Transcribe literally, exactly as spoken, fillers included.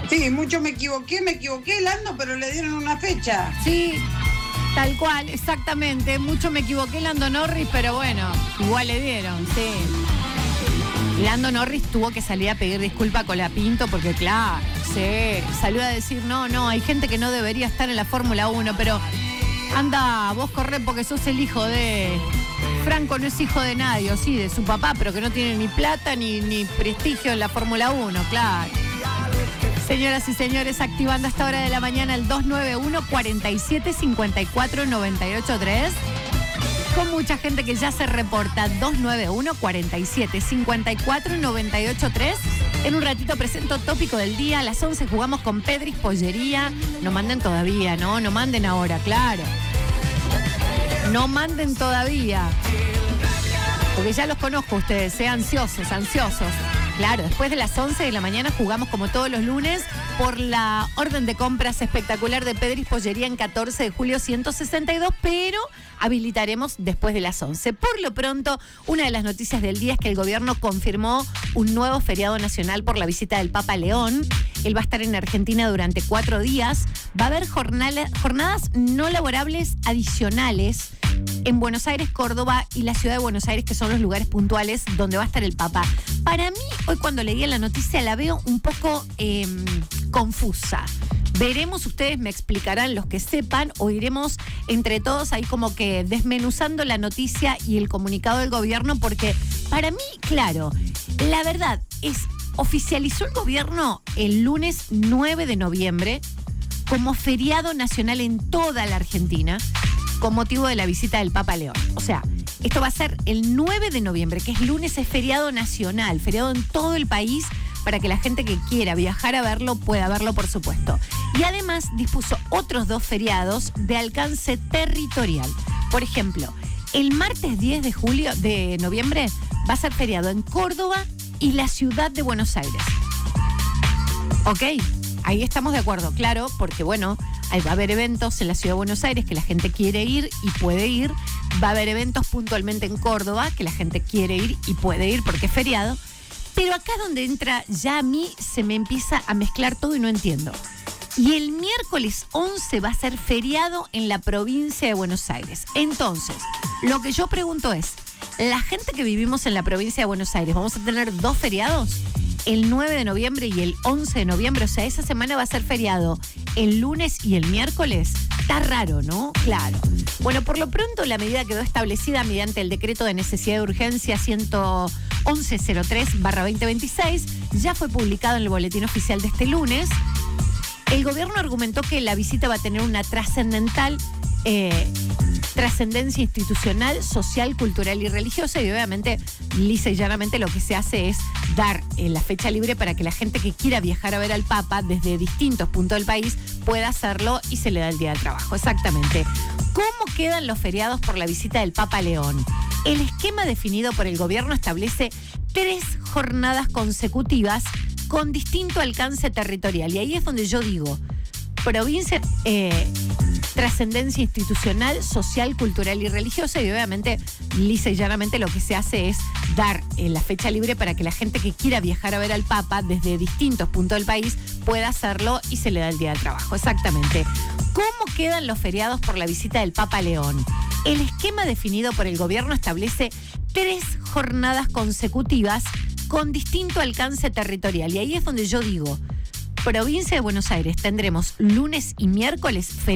Sí, mucho me equivoqué, me equivoqué, Lando, pero le dieron una fecha. Sí, tal cual, exactamente. Mucho me equivoqué, Lando Norris, pero bueno, igual le dieron, sí. Lando Norris tuvo que salir a pedir disculpa con la Pinto porque, claro, sí, salió a decir, no, no, hay gente que no debería estar en la Fórmula uno, pero anda, vos corré porque sos el hijo de... Franco no es hijo de nadie, o sí, de su papá, pero que no tiene ni plata ni, ni prestigio en la Fórmula uno, claro. Señoras y señores, activando a esta hora de la mañana el dos nueve uno, cuatro siete cinco cuatro, nueve ocho tres. Con mucha gente que ya se reporta. dos nueve uno, cuatro siete cinco cuatro, nueve ocho tres. En un ratito presento tópico del día. A las once jugamos con Pedris Pollería. No manden todavía, ¿no? No manden ahora, claro. No manden todavía. Porque ya los conozco a ustedes, sean ansiosos, ansiosos. Claro, después de las once de la mañana jugamos como todos los lunes por la orden de compras espectacular de Pedris Pollería en catorce de julio ciento sesenta y dos, pero habilitaremos después de las once. Por lo pronto, una de las noticias del día es que el gobierno confirmó un nuevo feriado nacional por la visita del Papa León. Él va a estar en Argentina durante cuatro días. Va a haber jornada, jornadas no laborables adicionales en Buenos Aires, Córdoba y la ciudad de Buenos Aires, que son los lugares puntuales donde va a estar el Papa. Para mí, hoy cuando leí la noticia la veo un poco eh, confusa. Veremos, ustedes me explicarán, los que sepan, o iremos entre todos ahí como que desmenuzando la noticia y el comunicado del gobierno, porque para mí, claro, la verdad es, oficializó el gobierno el lunes nueve de noviembre como feriado nacional en toda la Argentina, con motivo de la visita del Papa León. O sea, esto va a ser el nueve de noviembre, que es lunes, es feriado nacional, feriado en todo el país, para que la gente que quiera viajar a verlo pueda verlo, por supuesto. Y además dispuso otros dos feriados de alcance territorial. Por ejemplo, el martes diez de julio, de noviembre, va a ser feriado en Córdoba y la ciudad de Buenos Aires. ¿Ok? Ahí estamos de acuerdo, claro, porque bueno, ahí va a haber eventos en la ciudad de Buenos Aires que la gente quiere ir y puede ir. Va a haber eventos puntualmente en Córdoba que la gente quiere ir y puede ir porque es feriado. Pero acá donde entra, ya a mí se me empieza a mezclar todo y no entiendo. Y el miércoles once va a ser feriado en la provincia de Buenos Aires. Entonces, lo que yo pregunto es, ¿la gente que vivimos en la provincia de Buenos Aires vamos a tener dos feriados? El nueve de noviembre y el once de noviembre, o sea, esa semana va a ser feriado el lunes y el miércoles. Está raro, ¿no? Claro. Bueno, por lo pronto la medida quedó establecida mediante el decreto de necesidad de urgencia ciento once cero tres barra veinte veintiséis. Ya fue publicado en el boletín oficial de este lunes. El gobierno argumentó que la visita va a tener una trascendental eh, trascendencia institucional, social, cultural y religiosa, y obviamente, lisa y llanamente, lo que se hace es dar eh, la fecha libre para que la gente que quiera viajar a ver al Papa desde distintos puntos del país pueda hacerlo, y se le da el día de trabajo. Exactamente. ¿Cómo quedan los feriados por la visita del Papa León? El esquema definido por el gobierno establece tres jornadas consecutivas con distinto alcance territorial. Y ahí es donde yo digo, provincia, eh, trascendencia institucional, social, cultural y religiosa, y obviamente, lisa y llanamente, lo que se hace es dar eh, la fecha libre para que la gente que quiera viajar a ver al Papa desde distintos puntos del país pueda hacerlo, y se le da el día de trabajo. Exactamente. ¿Cómo quedan los feriados por la visita del Papa León? El esquema definido por el gobierno establece tres jornadas consecutivas con distinto alcance territorial. Y ahí es donde yo digo, provincia de Buenos Aires tendremos lunes y miércoles feriados